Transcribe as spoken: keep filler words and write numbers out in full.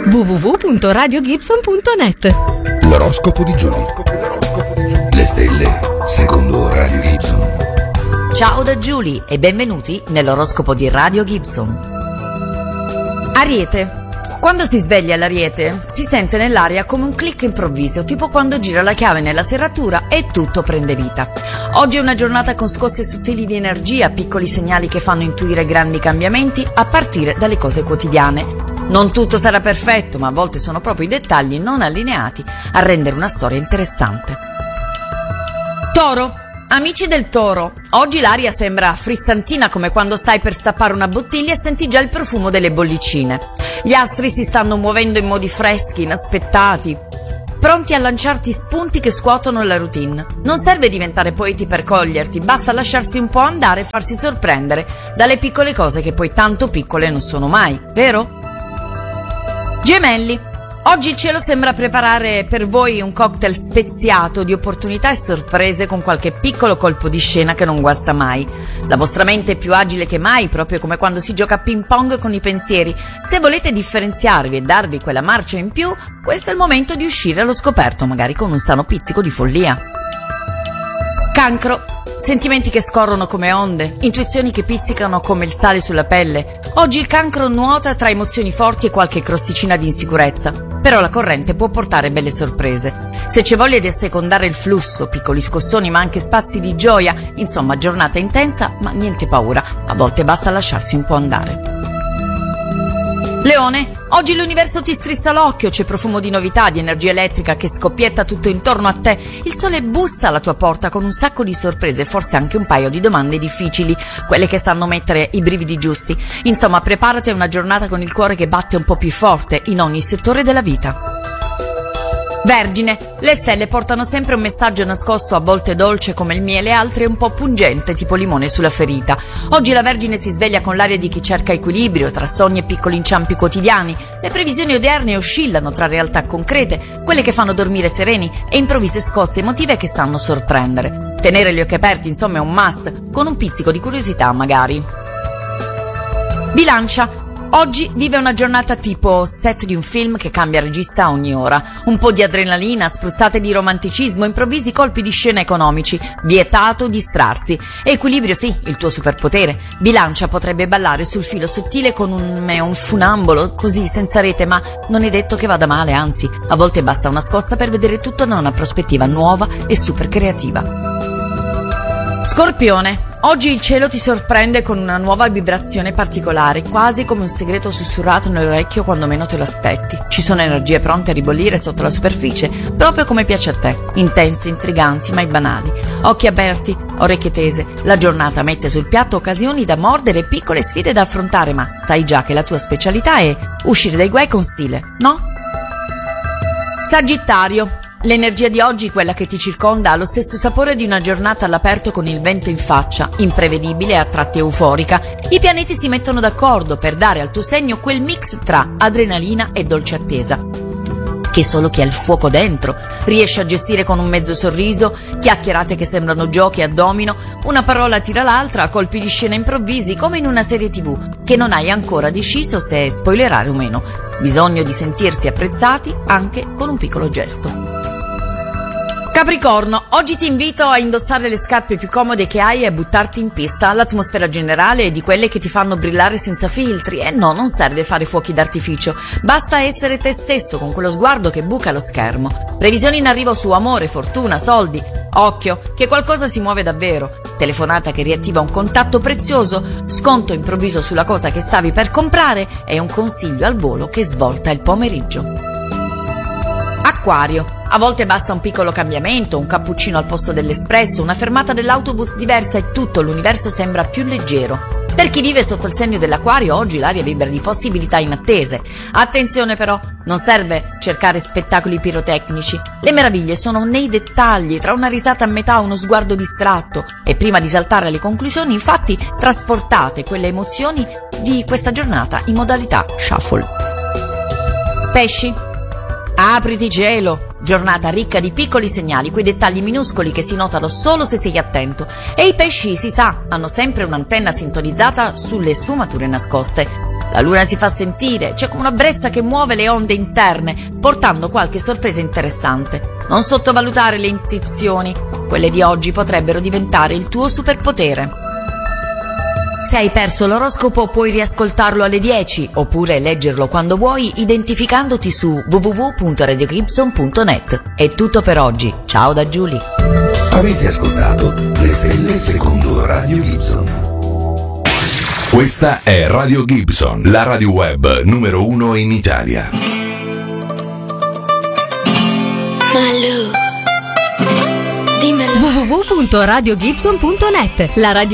w w w punto radio gibson punto net. L'oroscopo di Giulia. Le stelle secondo Radio Gibson. Ciao da Giulia e benvenuti nell'oroscopo di Radio Gibson. Ariete. Quando si sveglia l'Ariete si sente nell'aria come un click improvviso, tipo quando gira la chiave nella serratura e tutto prende vita. Oggi è una giornata con scosse sottili di energia, piccoli segnali che fanno intuire grandi cambiamenti a partire dalle cose quotidiane. Non tutto sarà perfetto, ma a volte sono proprio i dettagli non allineati a rendere una storia interessante. Toro. Amici del Toro, oggi l'aria sembra frizzantina come quando stai per stappare una bottiglia e senti già il profumo delle bollicine. Gli astri si stanno muovendo in modi freschi, inaspettati, pronti a lanciarti spunti che scuotono la routine. Non serve diventare poeti per coglierti, basta lasciarsi un po' andare e farsi sorprendere dalle piccole cose che poi tanto piccole non sono mai, vero? Gemelli. Oggi il cielo sembra preparare per voi un cocktail speziato di opportunità e sorprese con qualche piccolo colpo di scena che non guasta mai. La vostra mente è più agile che mai, proprio come quando si gioca a ping pong con i pensieri. Se volete differenziarvi e darvi quella marcia in più, questo è il momento di uscire allo scoperto, magari con un sano pizzico di follia. Cancro. Sentimenti che scorrono come onde, intuizioni che pizzicano come il sale sulla pelle. Oggi il Cancro nuota tra emozioni forti e qualche crosticina di insicurezza, però la corrente può portare belle sorprese. Se c'è voglia di assecondare il flusso, piccoli scossoni ma anche spazi di gioia, insomma giornata intensa ma niente paura, a volte basta lasciarsi un po' andare. Leone. Oggi l'universo ti strizza l'occhio, c'è profumo di novità, di energia elettrica che scoppietta tutto intorno a te. Il sole bussa alla tua porta con un sacco di sorprese, forse anche un paio di domande difficili, quelle che sanno mettere i brividi giusti. Insomma, preparati a una giornata con il cuore che batte un po' più forte in ogni settore della vita. Vergine. Le stelle portano sempre un messaggio nascosto, a volte dolce come il miele, altre un po' pungente, tipo limone sulla ferita. Oggi la Vergine si sveglia con l'aria di chi cerca equilibrio tra sogni e piccoli inciampi quotidiani. Le previsioni odierne oscillano tra realtà concrete, quelle che fanno dormire sereni, e improvvise scosse emotive che sanno sorprendere. Tenere gli occhi aperti, insomma, è un must, con un pizzico di curiosità magari. Bilancia. Oggi vive una giornata tipo set di un film che cambia regista ogni ora. Un po' di adrenalina, spruzzate di romanticismo, improvvisi colpi di scena economici. Vietato distrarsi. Equilibrio sì, il tuo superpotere. Bilancia potrebbe ballare sul filo sottile con un, un funambolo, così senza rete, ma non è detto che vada male, anzi, a volte basta una scossa per vedere tutto da una prospettiva nuova e super creativa. Scorpione. Oggi il cielo ti sorprende con una nuova vibrazione particolare, quasi come un segreto sussurrato nell'orecchio quando meno te lo aspetti. Ci sono energie pronte a ribollire sotto la superficie, proprio come piace a te, intense, intriganti, mai banali. Occhi aperti, orecchie tese, la giornata mette sul piatto occasioni da mordere e piccole sfide da affrontare, ma sai già che la tua specialità è uscire dai guai con stile, no? Sagittario. L'energia di oggi, quella che ti circonda, ha lo stesso sapore di una giornata all'aperto con il vento in faccia, imprevedibile e a tratti euforica. I pianeti si mettono d'accordo per dare al tuo segno quel mix tra adrenalina e dolce attesa, che solo chi ha il fuoco dentro riesce a gestire con un mezzo sorriso, chiacchierate che sembrano giochi a domino, una parola tira l'altra a colpi di scena improvvisi come in una serie tv, che non hai ancora deciso se spoilerare o meno. Bisogno di sentirsi apprezzati anche con un piccolo gesto. Capricorno, oggi ti invito a indossare le scarpe più comode che hai e a buttarti in pista. L'atmosfera generale è di quelle che ti fanno brillare senza filtri, e no, non serve fare fuochi d'artificio, basta essere te stesso con quello sguardo che buca lo schermo. Previsioni in arrivo su amore, fortuna, soldi. Occhio, che qualcosa si muove davvero. Telefonata che riattiva un contatto prezioso, sconto improvviso sulla cosa che stavi per comprare e un consiglio al volo che svolta il pomeriggio. Acquario. A volte basta un piccolo cambiamento, un cappuccino al posto dell'espresso, una fermata dell'autobus diversa e tutto l'universo sembra più leggero. Per chi vive sotto il segno dell'Acquario, oggi l'aria vibra di possibilità inattese. Attenzione però, non serve cercare spettacoli pirotecnici. Le meraviglie sono nei dettagli, tra una risata a metà e uno sguardo distratto. E prima di saltare alle conclusioni, infatti, trasportate quelle emozioni di questa giornata in modalità shuffle. Pesci. Apriti cielo! Giornata ricca di piccoli segnali, quei dettagli minuscoli che si notano solo se sei attento. E i pesci, si sa, hanno sempre un'antenna sintonizzata sulle sfumature nascoste. La luna si fa sentire, c'è come una brezza che muove le onde interne, portando qualche sorpresa interessante. Non sottovalutare le intuizioni, quelle di oggi potrebbero diventare il tuo superpotere. Se hai perso l'oroscopo puoi riascoltarlo alle dieci oppure leggerlo quando vuoi identificandoti su w w w punto radio gibson punto net. È tutto per oggi, ciao da Giulia. Avete ascoltato Le Stelle secondo Radio Gibson. Questa è Radio Gibson, la radio web numero uno in Italia. w w w punto radio gibson punto net, la radio